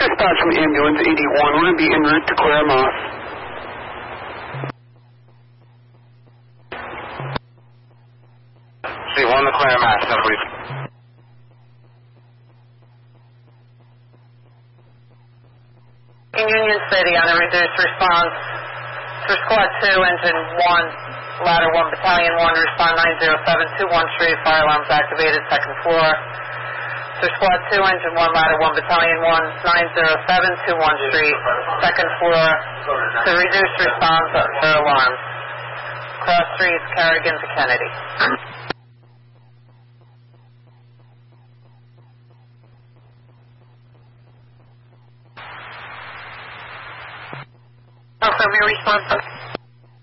dispatch from ambulance 81. We're going to be en route to Claremont. C1 to Claremont, please. In Union City on a reduced response for Squad 2, Engine 1, Ladder 1, Battalion 1, respond 907 to 1 Street, fire alarms activated, second floor. For Squad 2, Engine 1, Ladder 1, Battalion 1, 907 to 1 Street, second floor, to reduce response for alarms. Cross streets, Carrigan to Kennedy.